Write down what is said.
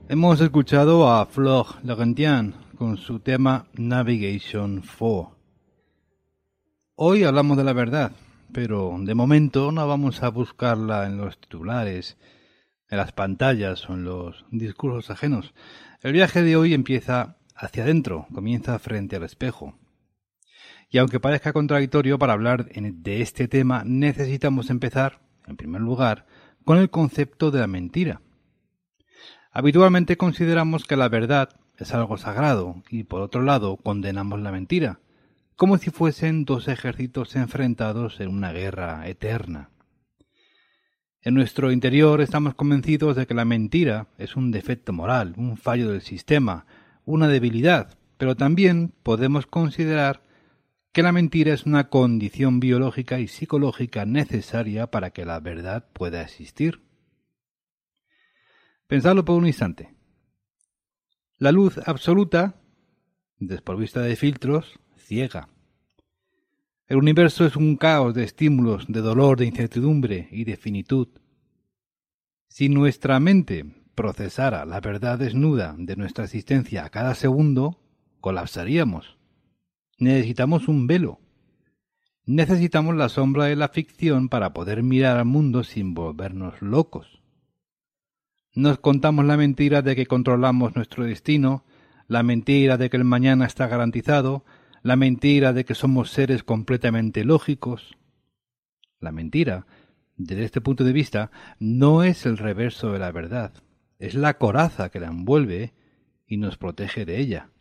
Hemos escuchado a Florent Laurentien con su tema Navigation 4. Hoy hablamos de la verdad, pero de momento no vamos a buscarla en los titulares, en las pantallas o en los discursos ajenos. El viaje de hoy empieza hacia adentro, comienza frente al espejo. Y aunque parezca contradictorio, para hablar de este tema necesitamos empezar, en primer lugar, con el concepto de la mentira. Habitualmente consideramos que la verdad es algo sagrado y, por otro lado, condenamos la mentira, como si fuesen dos ejércitos enfrentados en una guerra eterna. En nuestro interior estamos convencidos de que la mentira es un defecto moral, un fallo del sistema, una debilidad, pero también podemos considerar que la mentira es una condición biológica y psicológica necesaria para que la verdad pueda existir. Pensadlo por un instante. La luz absoluta, desprovista de filtros, ciega. El universo es un caos de estímulos, de dolor, de incertidumbre y de finitud. Si nuestra mente procesara la verdad desnuda de nuestra existencia a cada segundo, colapsaríamos. Necesitamos un velo. Necesitamos la sombra de la ficción para poder mirar al mundo sin volvernos locos. Nos contamos la mentira de que controlamos nuestro destino, la mentira de que el mañana está garantizado, la mentira de que somos seres completamente lógicos. La mentira, desde este punto de vista, no es el reverso de la verdad, es la coraza que la envuelve y nos protege de ella.